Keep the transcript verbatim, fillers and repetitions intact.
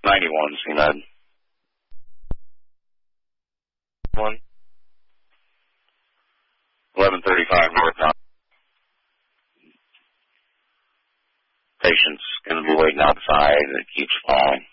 ninety-one, C N E D. One. eleven thirty-five North Knox. Patient's going to be waiting outside and it keeps falling.